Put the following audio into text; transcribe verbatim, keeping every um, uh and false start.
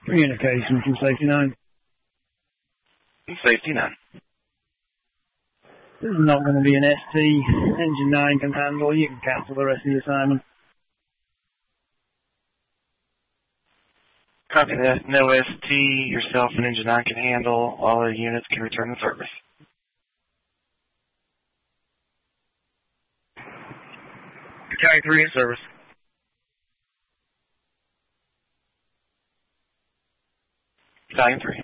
Communication from Safety nine. Safety nine. This is not going to be an S T. Engine nine can handle. You can cancel the rest of the assignment. Copy that. No S T. Yourself and Engine nine can handle. All the units can return to service. Battalion three in service. Battalion three.